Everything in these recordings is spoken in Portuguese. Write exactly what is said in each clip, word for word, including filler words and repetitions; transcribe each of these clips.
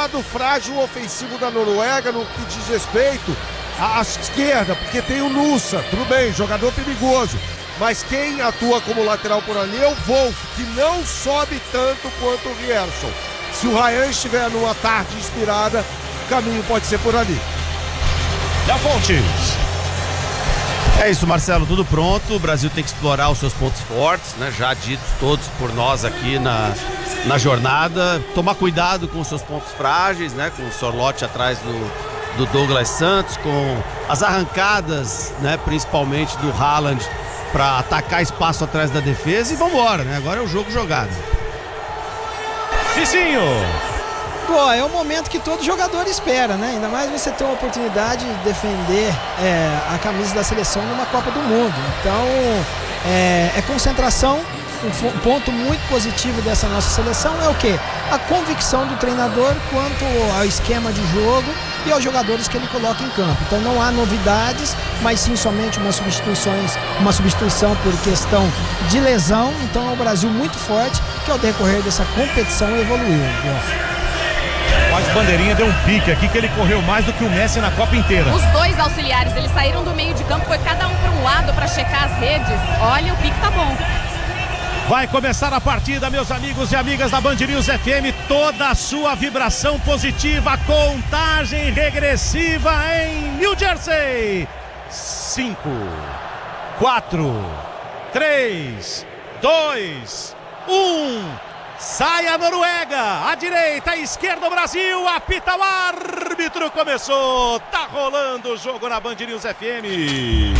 lado frágil ofensivo da Noruega no que diz respeito à esquerda, porque tem o Nusa, tudo bem, jogador perigoso, mas quem atua como lateral por ali é o Wolf, que não sobe tanto quanto o Rierson. Se o Ryan estiver numa tarde inspirada, o caminho pode ser por ali. Léo Fontes. É isso, Marcelo, tudo pronto. O Brasil tem que explorar os seus pontos fortes, né? Já ditos todos por nós aqui na, na jornada. Tomar cuidado com os seus pontos frágeis, né? Com o Sorloth atrás do, do Douglas Santos, com as arrancadas, né? Principalmente do Haaland, para atacar espaço atrás da defesa. E vambora, né? Agora é o jogo jogado. Cicinho. Pô, é o momento que todo jogador espera, né? Ainda mais você ter uma oportunidade de defender é, a camisa da seleção numa Copa do Mundo. Então, é, é concentração. Um ponto muito positivo dessa nossa seleção é o quê? A convicção do treinador quanto ao esquema de jogo e aos jogadores que ele coloca em campo. Então não há novidades, mas sim somente uma substituições, uma substituição por questão de lesão. Então é um Brasil muito forte que ao decorrer dessa competição evoluiu. Mas Bandeirinha deu um pique aqui que ele correu mais do que o Messi na Copa inteira. Os dois auxiliares, eles saíram do meio de campo, foi cada um para um lado para checar as redes. Olha, o pique tá bom. Vai começar a partida, meus amigos e amigas da Band News F M, toda a sua vibração positiva, contagem regressiva em New Jersey. Cinco, quatro, três, dois, um. Sai a Noruega, à direita, à esquerda o Brasil, apita o árbitro, começou, tá rolando o jogo na Band News F M.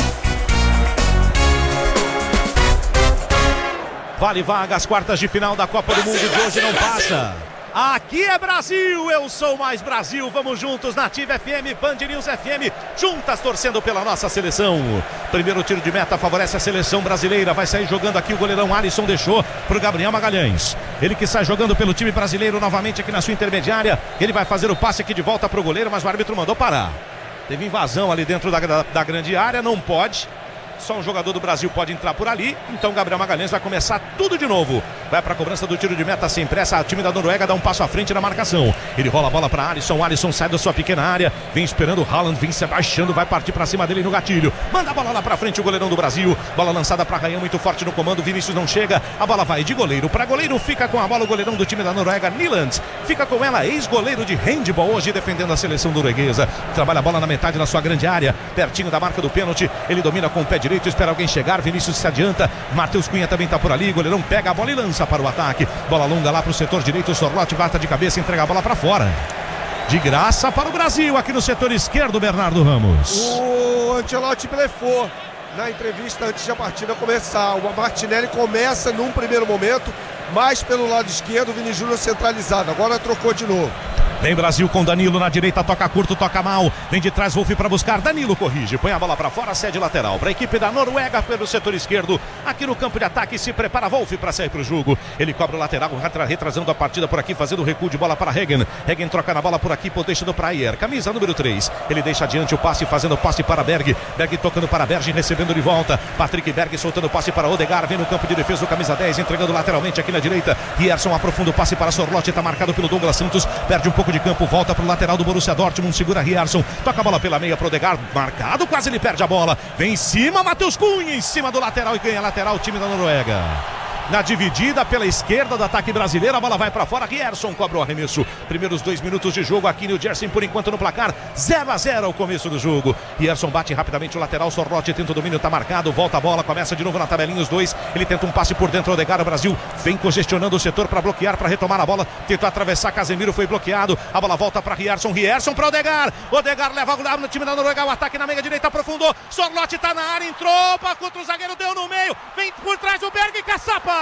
Vale vaga às quartas de final da Copa do Mundo de hoje, não passa. Aqui é Brasil, eu sou mais Brasil, vamos juntos na Ativa F M, Band News F M, juntas torcendo pela nossa seleção. Primeiro tiro de meta favorece a seleção brasileira, vai sair jogando aqui o goleirão Alisson, deixou para o Gabriel Magalhães. Ele que sai jogando pelo time brasileiro novamente aqui na sua intermediária, ele vai fazer o passe aqui de volta para o goleiro, mas o árbitro mandou parar. Teve invasão ali dentro da, da, da grande área, não pode. Só um jogador do Brasil pode entrar por ali. Então Gabriel Magalhães vai começar tudo de novo. Vai para a cobrança do tiro de meta sem pressa. O time da Noruega dá um passo à frente na marcação. Ele rola a bola para Alisson. Alisson sai da sua pequena área. Vem esperando o Haaland. Vem se abaixando. Vai partir para cima dele no gatilho. Manda a bola lá para frente o goleirão do Brasil. Bola lançada para Ryan, muito forte no comando. Vinícius não chega. A bola vai de goleiro para goleiro. Fica com a bola o goleirão do time da Noruega, Nyland. Fica com ela, ex-goleiro de handball hoje defendendo a seleção norueguesa. Trabalha a bola na metade da sua grande área. Pertinho da marca do pênalti. Ele domina com o pé direito. Espera alguém chegar. Vinícius se adianta, Matheus Cunha também está por ali, goleirão pega a bola e lança para o ataque, bola longa lá para o setor direito, o Sorloth bata de cabeça, entrega a bola para fora, de graça para o Brasil, aqui no setor esquerdo, Bernardo Ramos. O Ancelotti blefou na entrevista antes da partida começar. O Martinelli começa num primeiro momento, mais pelo lado esquerdo, o Vini Júnior centralizado, agora trocou de novo. Vem Brasil com Danilo na direita, toca curto, toca mal. Vem de trás, Wolf para buscar. Danilo corrige, põe a bola para fora, cede lateral para a equipe da Noruega pelo setor esquerdo. Aqui no campo de ataque se prepara Wolf para sair para o jogo. Ele cobra o lateral, retrasando a partida por aqui, fazendo o recuo de bola para Hagen. Hagen troca na bola por aqui, deixando para Ayer. Camisa número três. Ele deixa adiante o passe, fazendo o passe para Berg. Berg tocando para Berg, recebendo de volta. Patrick Berg soltando o passe para Odegaard. Vem no campo de defesa o camisa dez, entregando lateralmente aqui na direita. Rierson aprofunda o passe para Sorloth, está marcado pelo Douglas Santos. Perde um pouco de campo, volta para o lateral do Borussia Dortmund, segura Rierson, toca a bola pela meia para Odegaard, marcado, quase ele perde a bola, vem em cima, Matheus Cunha em cima do lateral e ganha lateral o time da Noruega. Na dividida pela esquerda do ataque brasileiro, a bola vai para fora, Rierson cobra o arremesso. Primeiros dois minutos de jogo aqui no Jersey, por enquanto no placar, zero a zero ao começo do jogo. Rierson bate rapidamente o lateral, Sorloth tenta o domínio, tá marcado, volta a bola, começa de novo na tabelinha os dois. Ele tenta um passe por dentro, Odegaard, o Brasil vem congestionando o setor para bloquear, para retomar a bola, tentou atravessar, Casemiro foi bloqueado, a bola volta para Rierson, Rierson para Odegaard, Odegaard leva o no time da Noruega, o ataque na meia direita, aprofundou, Sorloth tá na área, entrou, para contra o zagueiro, deu no meio, vem por trás o Berg, caçapa!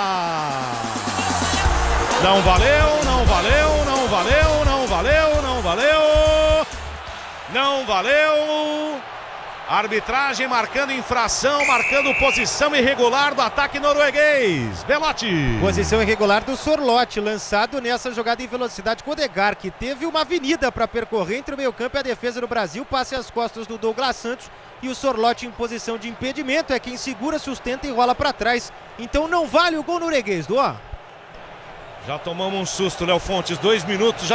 Não valeu, não valeu, não valeu, não valeu, não valeu, não valeu. Arbitragem marcando infração, marcando posição irregular do ataque norueguês. Belotti. Posição irregular do Sorloth, lançado nessa jogada em velocidade com o Odegaard, que teve uma avenida para percorrer entre o meio-campo e a defesa do Brasil, passe às costas do Douglas Santos. E o Sorloth em posição de impedimento, é quem segura, sustenta e rola para trás. Então não vale o gol norueguês, Duan. Já tomamos um susto, Léo Fontes, dois minutos, já